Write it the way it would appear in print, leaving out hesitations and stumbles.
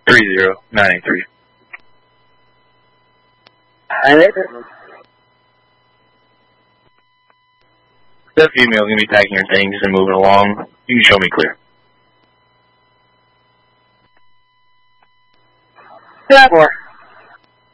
30983. That female is going to be packing her things and moving along. You can show me clear. 2-4.